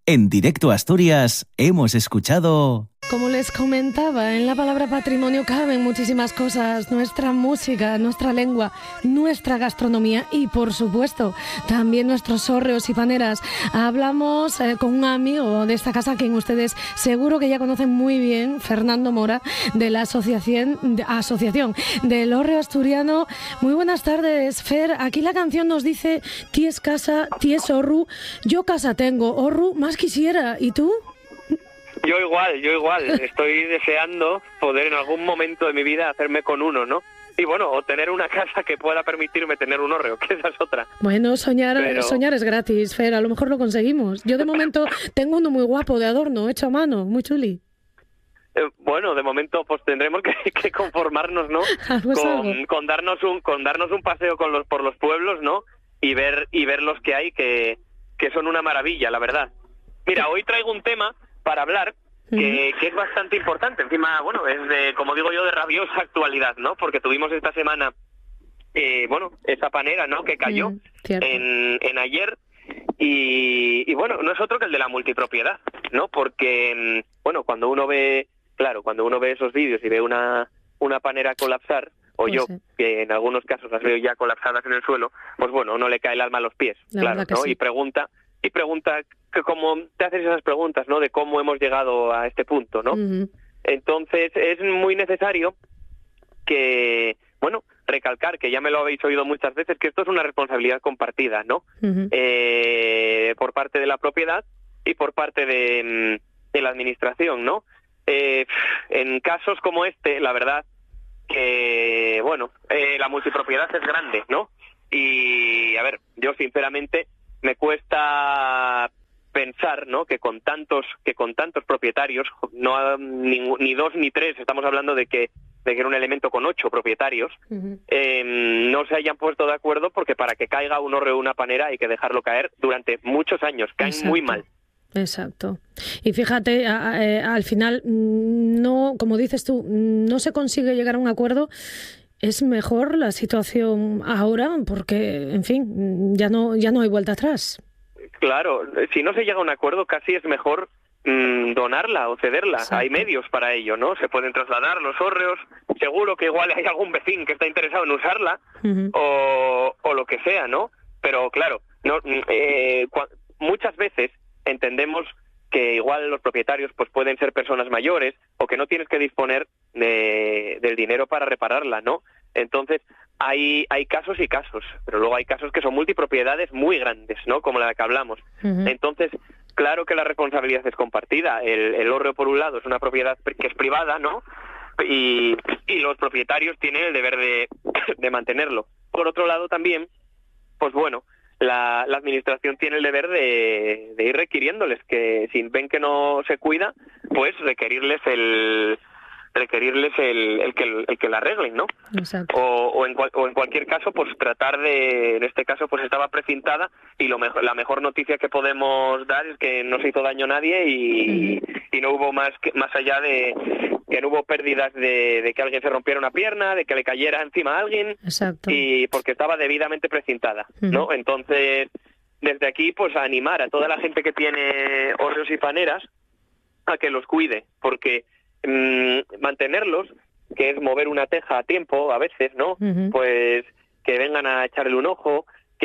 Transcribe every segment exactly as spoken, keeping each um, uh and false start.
En Directo Asturias hemos escuchado... Como les comentaba, en la palabra patrimonio caben muchísimas cosas. Nuestra música, nuestra lengua, nuestra gastronomía y, por supuesto, también nuestros hórreos y paneras. Hablamos eh, con un amigo de esta casa, quien ustedes seguro que ya conocen muy bien, Fernando Mora, de la Asociación, de, asociación del Hórreo Asturiano. Muy buenas tardes, Fer. Aquí la canción nos dice: ties casa, ties horru. Yo casa tengo, horru más quisiera. ¿Y tú? Yo igual, yo igual. Estoy deseando poder en algún momento de mi vida hacerme con uno, ¿no? Y bueno, o tener una casa que pueda permitirme tener un hórreo, que esa es otra. Bueno, soñar, Pero... soñar es gratis, Fer. A lo mejor lo conseguimos. Yo de momento tengo uno muy guapo de adorno, hecho a mano, muy chuli. Eh, bueno, de momento pues tendremos que, que conformarnos, ¿no? Pues con, con darnos un con darnos un paseo con los por los pueblos, ¿no? Y ver y ver los que hay que que son una maravilla, la verdad. Mira, hoy traigo un tema para hablar que, que es bastante importante. Encima, bueno, es de, como digo yo, de rabiosa actualidad, ¿no? Porque tuvimos esta semana, eh, bueno, esa panera, ¿no? Que cayó mm, en, en ayer y, y, bueno, no es otro que el de la multipropiedad, ¿no? Porque, bueno, cuando uno ve, claro, cuando uno ve esos vídeos y ve una, una panera colapsar, o pues yo, sí. que en algunos casos las veo ya colapsadas en el suelo, pues bueno, uno le cae el alma a los pies, La claro, ¿no? Sí. Y pregunta... Y pregunta, que como te haces esas preguntas, ¿no? De cómo hemos llegado a este punto, ¿no? Uh-huh. Entonces es muy necesario que, bueno, recalcar, que ya me lo habéis oído muchas veces, que esto es una responsabilidad compartida, ¿no? Uh-huh. Eh, por parte de la propiedad y por parte de, de la administración, ¿no? Eh, en casos como este, la verdad que, bueno, eh, la multipropiedad es grande, ¿no? Y, a ver, yo sinceramente... me cuesta pensar, ¿no? Que con tantos que con tantos propietarios, no ni, ni dos ni tres, estamos hablando de que de que era un elemento con ocho propietarios, uh-huh. eh, no se hayan puesto de acuerdo, porque para que caiga un hórreo o una panera hay que dejarlo caer durante muchos años, caen Exacto. muy mal. Exacto. Y fíjate, a, a, al final, no, como dices tú, no se consigue llegar a un acuerdo. Es mejor la situación ahora porque, en fin, ya no ya no hay vuelta atrás. Claro, si no se llega a un acuerdo, casi es mejor mmm, donarla o cederla. Exacto. Hay medios para ello, ¿no? Se pueden trasladar los hórreos. Seguro que igual hay algún vecino que está interesado en usarla, uh-huh. o, o lo que sea, ¿no? Pero claro, no, eh, cua- muchas veces entendemos que igual los propietarios pues pueden ser personas mayores o que no tienes que disponer de, del dinero para repararla, ¿no? Entonces hay hay casos y casos, pero luego hay casos que son multipropiedades muy grandes, ¿no? Como la que hablamos. Uh-huh. Entonces, claro que la responsabilidad es compartida. El, el hórreo, por un lado, es una propiedad que es privada, ¿no? Y, y los propietarios tienen el deber de, de mantenerlo. Por otro lado, también, pues bueno, La, la administración tiene el deber de, de ir requiriéndoles, que si ven que no se cuida, pues requerirles el requerirles el, el que el que la arreglen, ¿no? Exacto. O, o en cual, o en cualquier caso, pues tratar de, en este caso, pues estaba precintada y lo mejor, la mejor noticia que podemos dar es que no se hizo daño a nadie y, uh-huh. y no hubo más que, más allá de que no hubo pérdidas de, de que alguien se rompiera una pierna, de que le cayera encima a alguien. Exacto. Y porque estaba debidamente precintada, uh-huh. ¿no? Entonces, desde aquí, pues a animar a toda la gente que tiene hórreos y paneras a que los cuide, porque mmm, mantenerlos, que es mover una teja a tiempo, a veces, ¿no? Uh-huh. Pues que vengan a echarle un ojo,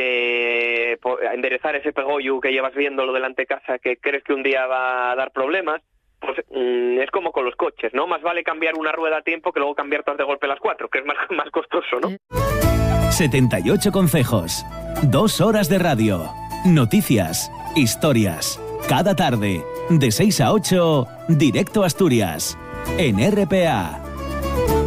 que po, a enderezar ese pegollo que llevas viéndolo delante de casa, que crees que un día va a dar problemas. Pues mmm, es como con los coches, ¿no? Más vale cambiar una rueda a tiempo que luego cambiar todas de golpe las cuatro, que es más, más costoso, ¿no? setenta y ocho consejos, dos horas de radio, noticias, historias, cada tarde, de seis a ocho, Directo Asturias, en R P A.